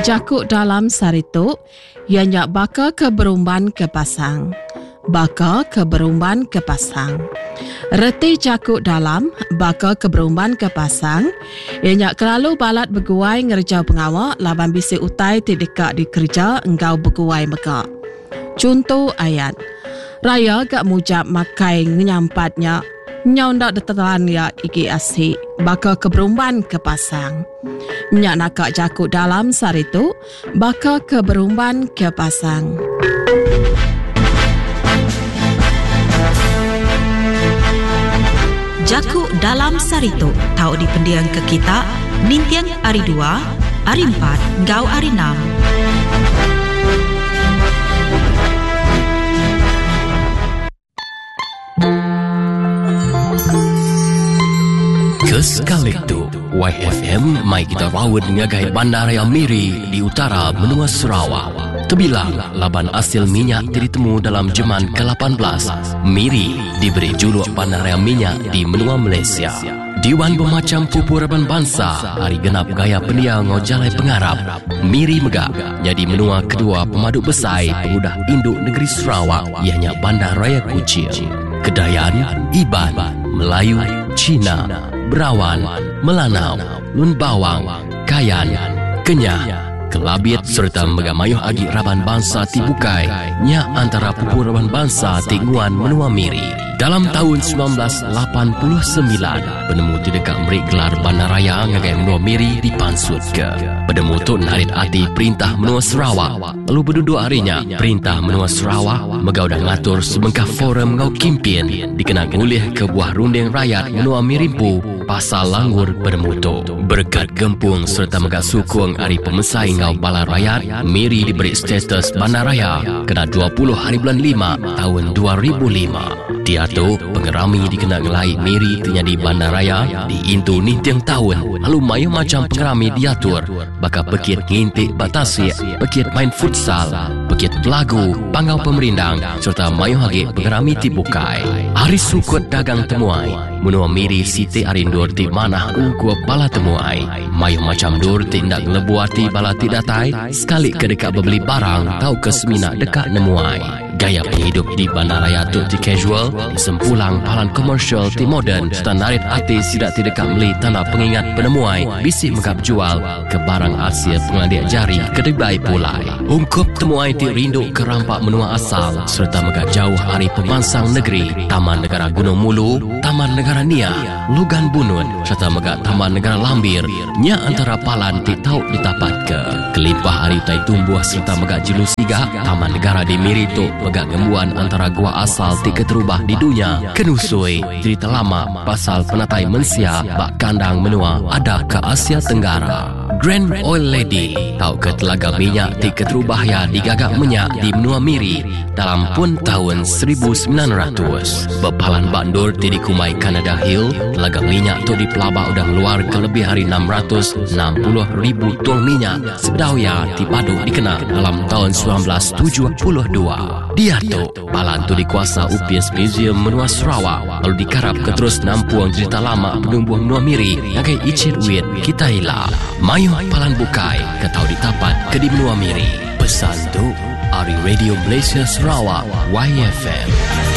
jakuk dalam sarituk, ianya baka ke berumban ke pasang. Baka ke berumban ke pasang. Reti jakuk dalam, baka ke berumban ke pasang, ianya kelalu balat berguai ngerjau pengawak, laban bisi utai tidikak di kerja engkau berguai meka. Contoh ayat. Raya gak mujab makai nyampatnya, nyau ndak detelan ya iki asik, baka ke berumban ke pasang. Minyak nakak jakuk dalam sarituk, baka ke berumban ke pasang. Jakuk dalam sarituk, tahu di pendiang ke kita, nintiang hari 2, hari 4, ngau hari 6. Kesekalik tu, YFM mai kita rawat ngagai Bandaraya Miri di utara benua Sarawak. Terbilang laban hasil minyak ditemu dalam zaman ke-18. Miri diberi juluk Bandaraya Minyak di benua Malaysia. Diwan bermacam pupuraban bangsa hari genap gaya pendia ngojalai pengarap. Miri megak jadi menua kedua pemaduk besar pengudah induk negeri Sarawak, ianya Bandar Raya Kuching. Kedayan, Iban, Melayu, Cina, Berawan, Melanau, Lun Bawang, Kayan, Kenyah, Kelabit serta megamayuh agi raban bangsa Tibukai nya antara pupuraban bangsa Tinguan menua Miri. Dalam tahun 1989, penemu tidak memberi gelar Bandaraya ngagai menua Miri dipansut ke. Penemu tu narit hati perintah menua Sarawak. Lalu berduduk harinya, perintah menua Sarawak megau dah ngatur sebengkah forum ngau kimpin dikenal ngulih ke buah runding rakyat menua Mirimpu pasal langgur penemu tu. Berkat gempung serta megak sukung hari pemesai ngau bala rakyat, Miri diberi status Bandaraya kena 20 hari bulan 5 tahun 2005. Dia tu pengerami dikenal ngelai Miri terjadi Bandaraya di Intu nintiang tahun. Lalu mayu macam pengerami diatur baka pekit ngintik batasi, pekit main futsal, pekit pelagu, pangau pemerindang serta mayu hagi pengerami Tibukai. Hari sukut dagang temuai menua Miri Siti Arindur ti manah ungkua bala temuai. Mayu macam dur tindak lebuar ti bala ti datai sekali ke dekat beli barang tau ke semina dekat nemuai. Gaya penghidup di Bandaraya tu ti casual, di sempulang palan komersial ti modern, serta narit hati sidak ti dekat beli tanah pengingat penemuai, bisih megap jual ke barang Asia pengadik jari kedai pulai. Ungkup temuai ti rindu ke rampak menua asal, serta megap jauh hari pemansang negeri, Taman Negara Gunung Mulu, Taman Negara Nia, Lugan Bunun, serta megap Taman Negara Lambir, nya antara palan ti tau ditapat ke. Kelipah hari tai tumbuh serta megap Jilu Siga, Taman Negara di Miri tu megak gembuan antara gua asal ti keterubah di dunia. Kenusui cerita lama pasal penatai mensia bak kandang menua ada ke Asia Tenggara. Grand Oil Lady tau ke telaga minyak ti keterubah ya digagak minyak di menua Miri dalam pun tahun 1900. Bepalan bandur ti dikumai Canada Hill, telaga minyak tu di pelabak udah luar ke lebih hari 660,000 tong minyak sedau ya ti padu dikenal dalam tahun 1972. Dia tu palan tu dikuasa UPS Museum menua Sarawak, lalu dikarap ke terus nampuang cerita lama penumbuh menua Miri ngagai icit wit kita hilang. Mayu palan bukai ke tau ditapat ke di menua Miri. Pesan tu Ari Radio Malaysia Sarawak YFM.